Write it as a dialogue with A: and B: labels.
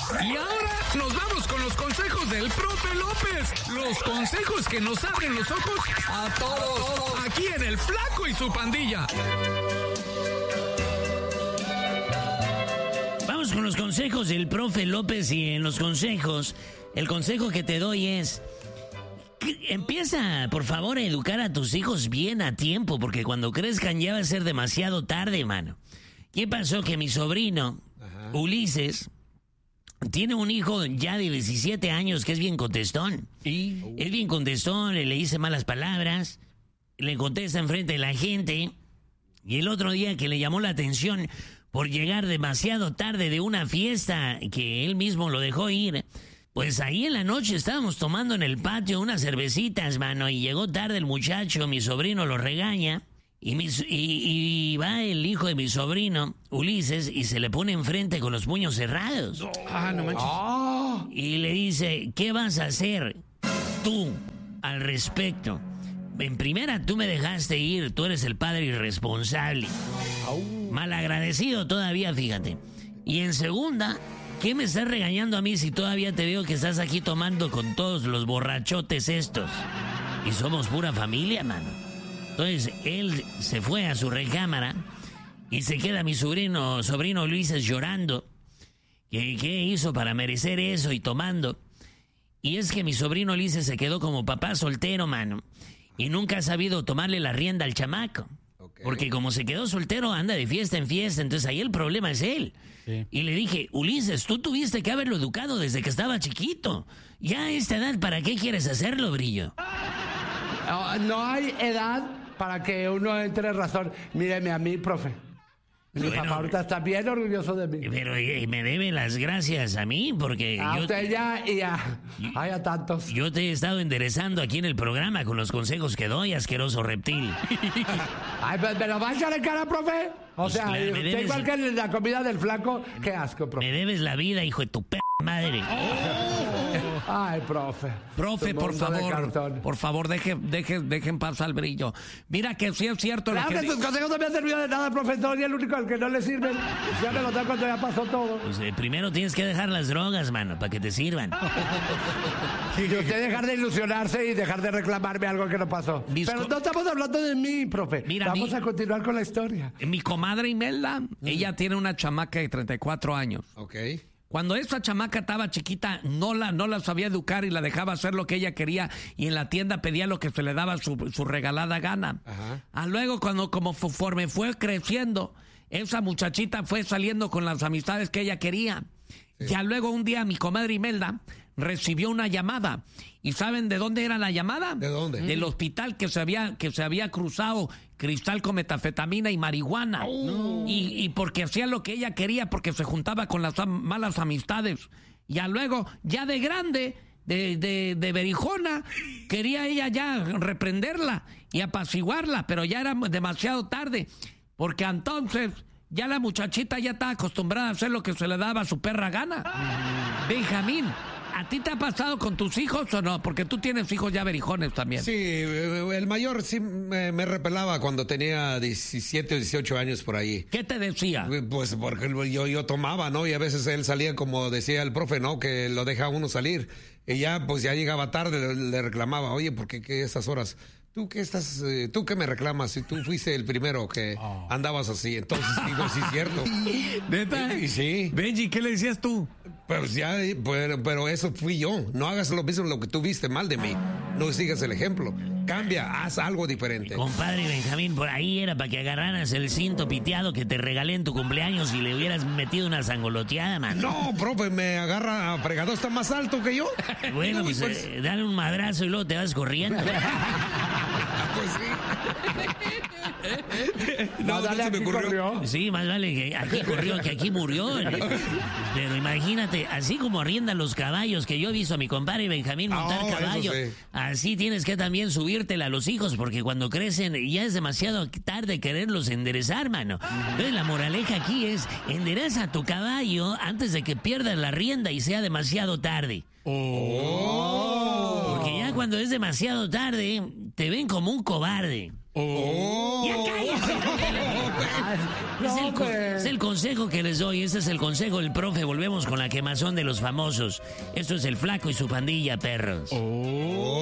A: Y ahora nos vamos con los consejos del profe López. Los consejos que nos abren los ojos a todos. Aquí en El Flaco y su pandilla.
B: Vamos con los consejos del profe López, y en los consejos, el consejo que te doy es: empieza, por favor, a educar a tus hijos bien a tiempo, porque cuando crezcan ya va a ser demasiado tarde, mano. ¿Qué pasó? Que mi sobrino, Ulises, tiene un hijo ya de 17 años que es bien contestón.
C: ¿Y?
B: Es bien contestón, le dice malas palabras, le contesta enfrente de la gente. Y el otro día que le llamó la atención por llegar demasiado tarde de una fiesta que él mismo lo dejó ir, pues ahí en la noche estábamos tomando en el patio unas cervecitas, mano, y llegó tarde el muchacho, mi sobrino lo regaña, y va el hijo de mi sobrino, Ulises, y se le pone enfrente con los puños cerrados.
C: No manches.
B: Y le dice: ¿qué vas a hacer tú al respecto? En primera, tú me dejaste ir, tú eres el padre irresponsable. Malagradecido todavía, fíjate. Y en segunda, ¿qué me estás regañando a mí si todavía te veo que estás aquí tomando con todos los borrachotes estos? Y somos pura familia, mano. Entonces, él se fue a su recámara y se queda mi sobrino Luis llorando. ¿Qué hizo para merecer eso? Y tomando. Y es que mi sobrino Ulises se quedó como papá soltero, mano. Y nunca ha sabido tomarle la rienda al chamaco. Okay. Porque como se quedó soltero, anda de fiesta en fiesta. Entonces ahí el problema es él. Sí. Y le dije: Ulises, tú tuviste que haberlo educado desde que estaba chiquito. Ya a esta edad, ¿para qué quieres hacerlo, Brillo?
D: No hay edad para que uno entre en razón. Míreme a mí, profe. Mi papá ahorita está bien orgulloso de mí.
B: Pero me debe las gracias a mí, porque
D: a usted ya y a tantos.
B: Yo te he estado enderezando aquí en el programa con los consejos que doy, asqueroso reptil.
D: Ay, ¿me lo va a echar en cara, profe? O sea, usted igual que la comida del Flaco, qué asco, profe.
B: Me debes la vida, hijo de tu madre.
D: Ay, profe.
C: Profe, por favor, deje en paz al Brillo. Mira que sí es cierto.
D: Claro que sus consejos no me han servido de nada, profesor, y el único al que no le sirven. Ya me lo da cuando ya pasó todo.
B: Pues, primero tienes que dejar las drogas, mano, para que te sirvan.
D: Y usted dejar de ilusionarse y dejar de reclamarme algo que no pasó. Pero no estamos hablando de mí, profe. Mira, vamos a continuar con la historia.
C: Mi comadre Imelda, ella tiene una chamaca de 34 años.
E: Ok.
C: Cuando esa chamaca estaba chiquita, no la sabía educar y la dejaba hacer lo que ella quería, y en la tienda pedía lo que se le daba su regalada gana. Luego, conforme fue creciendo, esa muchachita fue saliendo con las amistades que ella quería. Sí. Ya luego un día mi comadre Imelda recibió una llamada. ¿Y saben de dónde era la llamada?
E: ¿De dónde?
C: Del hospital que se había cruzado cristal con metafetamina y marihuana. Y porque hacía lo que ella quería, porque se juntaba con las malas amistades. Ya luego, ya de grande, de berijona, quería ella ya reprenderla y apaciguarla, pero ya era demasiado tarde, porque entonces ya la muchachita ya estaba acostumbrada a hacer lo que se le daba a su perra gana. Benjamín, ¿a ti te ha pasado con tus hijos o no? Porque tú tienes hijos ya berijones también.
E: Sí, el mayor sí me repelaba cuando tenía 17 o 18 años por ahí.
C: ¿Qué te decía?
E: Pues porque yo tomaba, ¿no? Y a veces él salía, como decía el profe, ¿no? Que lo deja uno salir. Y ya, pues ya llegaba tarde, le reclamaba: oye, ¿por qué esas horas? ¿Tú qué me reclamas si tú fuiste el primero que andabas así? Entonces digo, sí es cierto.
C: ¿Neta?
E: Sí.
C: Benji, ¿qué le decías tú?
E: Pues ya, pero eso fui yo. No hagas lo mismo lo que tú viste mal de mí. No sigas el ejemplo. Cambia, haz algo diferente.
B: Compadre Benjamín, por ahí era para que agarraras el cinto piteado que te regalé en tu cumpleaños y le hubieras metido una sangoloteada, man.
E: No, profe, me agarra fregado, está más alto que yo.
B: Bueno, pues dale un madrazo y luego te vas corriendo.
E: Pues sí.
D: No se me ocurrió.
B: Sí, más vale que aquí corrió que aquí murió. Pero imagínate, así como arriendan los caballos, que yo he visto a mi compadre Benjamín montar caballo, sí, así tienes que también subírtela a los hijos, porque cuando crecen ya es demasiado tarde quererlos enderezar, mano. Entonces la moraleja aquí es: endereza tu caballo antes de que pierdas la rienda y sea demasiado tarde. Porque ya cuando es demasiado tarde, te ven como un cobarde.
E: ¡Ya
B: cállate! Es el consejo que les doy. Este es el consejo del profe. Volvemos con la quemazón de los famosos. Esto es el Flaco y su pandilla, perros.
E: Oh.